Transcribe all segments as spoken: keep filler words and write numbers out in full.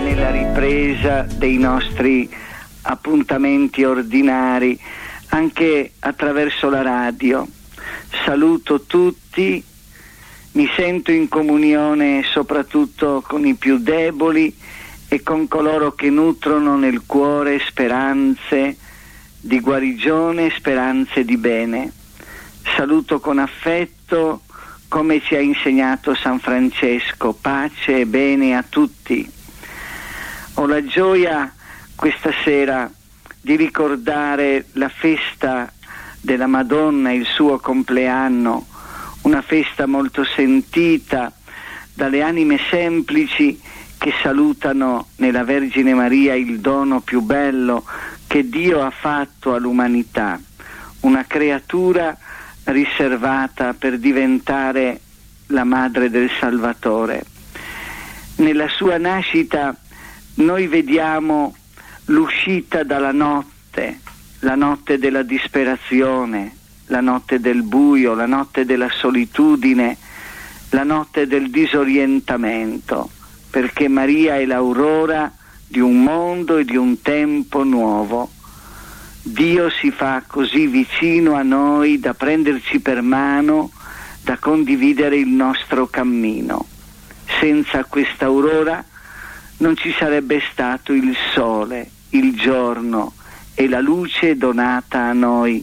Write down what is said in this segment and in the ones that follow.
nella ripresa dei nostri appuntamenti ordinari, anche attraverso la radio. Saluto tutti, mi sento in comunione soprattutto con i più deboli e con coloro che nutrono nel cuore speranze di guarigione, speranze di bene. Saluto con affetto, come ci ha insegnato San Francesco, pace e bene a tutti. Ho la gioia questa sera di ricordare la festa della Madonna, il suo compleanno, una festa molto sentita dalle anime semplici che salutano nella Vergine Maria il dono più bello che Dio ha fatto all'umanità, una creatura riservata per diventare la madre del Salvatore. Nella sua nascita noi vediamo l'uscita dalla notte, la notte della disperazione, la notte del buio, la notte della solitudine, la notte del disorientamento, perché Maria è l'aurora di un mondo e di un tempo nuovo. Dio si fa così vicino a noi da prenderci per mano, da condividere il nostro cammino. Senza questa aurora non ci sarebbe stato il sole, il giorno e la luce donata a noi.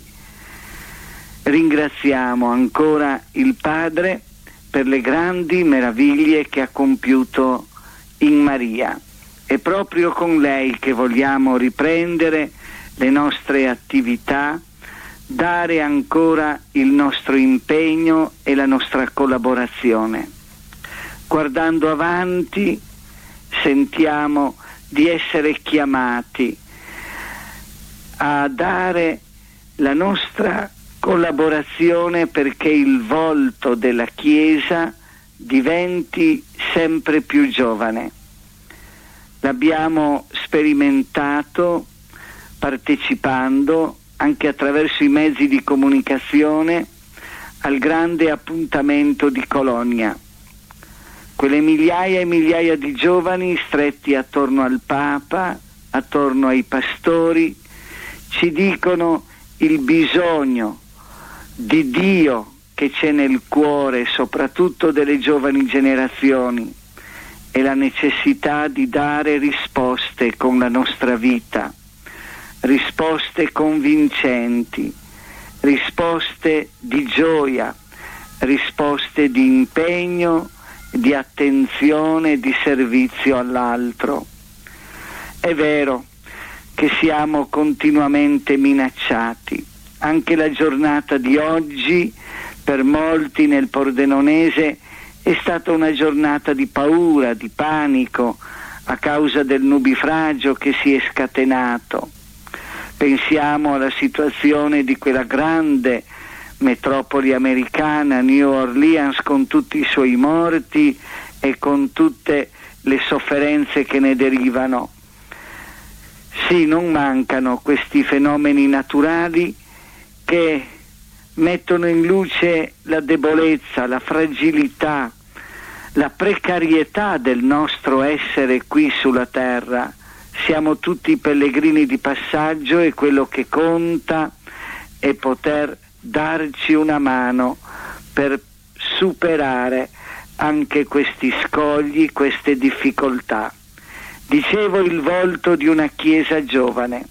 Ringraziamo ancora il Padre per le grandi meraviglie che ha compiuto in Maria. È proprio con lei che vogliamo riprendere le nostre attività, dare ancora il nostro impegno e la nostra collaborazione. Guardando avanti, sentiamo di essere chiamati a dare la nostra collaborazione perché il volto della Chiesa diventi sempre più giovane. L'abbiamo sperimentato partecipando anche attraverso i mezzi di comunicazione al grande appuntamento di Colonia. Quelle migliaia e migliaia di giovani stretti attorno al Papa, attorno ai pastori, ci dicono il bisogno di Dio che c'è nel cuore, soprattutto delle giovani generazioni, e la necessità di dare risposte con la nostra vita, risposte convincenti, risposte di gioia, risposte di impegno, di attenzione, di servizio all'altro. È vero che siamo continuamente minacciati. Anche la giornata di oggi, per molti nel Pordenonese, è stata una giornata di paura, di panico, a causa del nubifragio che si è scatenato. Pensiamo alla situazione di quella grande metropoli americana, New Orleans, con tutti i suoi morti e con tutte le sofferenze che ne derivano. Sì, non mancano questi fenomeni naturali che mettono in luce la debolezza, la fragilità, la precarietà del nostro essere qui sulla terra. Siamo tutti pellegrini di passaggio e quello che conta è poter darci una mano per superare anche questi scogli, queste difficoltà. Dicevo, il volto di una Chiesa giovane.